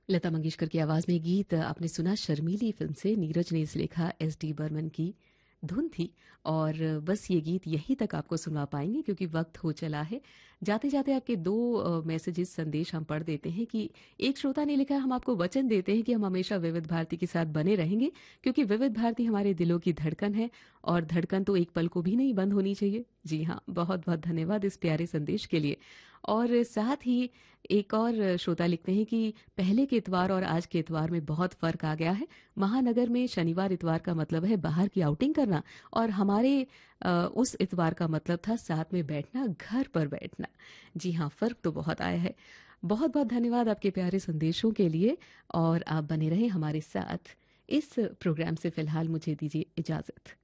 लता मंगेशकर की आवाज में गीत आपने सुना शर्मीली फिल्म से। नीरज ने इसे लिखा, एस.डी. बर्मन की धुन थी। और बस ये गीत यहीं तक आपको सुनवा पाएंगे क्योंकि वक्त हो चला है। जाते जाते आपके दो मैसेजेस संदेश हम पढ़ देते हैं कि एक श्रोता ने लिखा, हम आपको वचन देते हैं कि हम हमेशा विविध भारती के साथ बने रहेंगे क्योंकि विविध भारती हमारे दिलों की धड़कन है और धड़कन तो एक पल को भी नहीं बंद होनी चाहिए। जी हाँ, बहुत बहुत धन्यवाद इस प्यारे संदेश के लिए। और साथ ही एक और श्रोता लिखते हैं कि पहले के इतवार और आज के इतवार में बहुत फर्क आ गया है। महानगर में शनिवार इतवार का मतलब है बाहर की आउटिंग करना और हमारे उस इतवार का मतलब था साथ में बैठना, घर पर बैठना। जी हाँ, फर्क तो बहुत आया है। बहुत बहुत धन्यवाद आपके प्यारे संदेशों के लिए और आप बने रहें हमारे साथ। इस प्रोग्राम से फिलहाल मुझे दीजिए इजाजत।